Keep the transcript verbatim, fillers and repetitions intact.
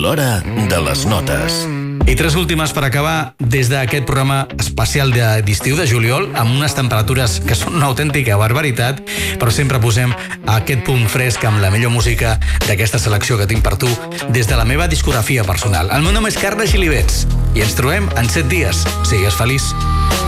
l'hora de les notes. I tres últimes per acabar des d'aquest programa especial d'estiu de juliol, amb unes temperatures que són una autèntica barbaritat, però sempre posem aquest punt fresc amb la millor música d'aquesta selecció que tinc per tu des de la meva discografia personal. El meu nom és Carles Gilivets i ens trobem en set dies. Sigues feliç.